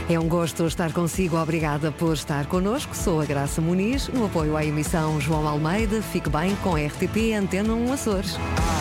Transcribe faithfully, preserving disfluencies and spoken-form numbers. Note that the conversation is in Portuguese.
É um gosto estar consigo. Obrigada por estar connosco. Sou a Graça Muniz, no apoio à emissão João Almeida. Fique bem com a R T P Antena um Açores.